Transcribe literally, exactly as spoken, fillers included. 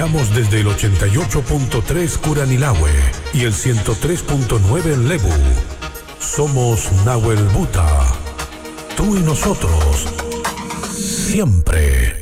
Estamos desde el ochenta y ocho punto tres Curanilahue y el ciento tres punto nueve en Lebu. Somos Nahuel Buta. Tú y nosotros. Siempre.